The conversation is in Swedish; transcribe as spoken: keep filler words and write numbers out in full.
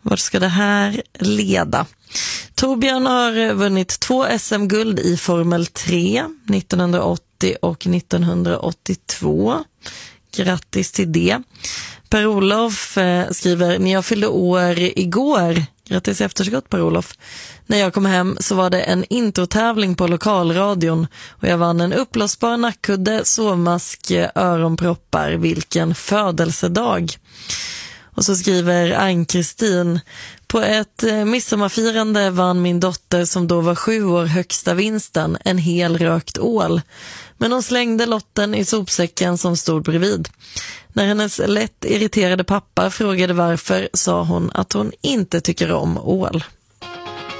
Vart ska det här leda? Torbjörn har vunnit två S M-guld i Formel tre, nittonhundraåttio och nittonhundraåttiotvå. Grattis till det. Per-Olof eh, skriver, när jag fyllde år igår, grattis efterskott Per-Olof. När jag kom hem så var det en introtävling på lokalradion och jag vann en uppblåsbar nackkudde, sovmask, öronproppar. Vilken födelsedag. Och så skriver Ann-Kristin, på ett eh, midsommarfirande vann min dotter som då var sju år högsta vinsten, en hel rökt ål. Men hon slängde lotten i sopsäcken som stod bredvid. När hennes lätt irriterade pappa frågade varför sa hon att hon inte tycker om ål.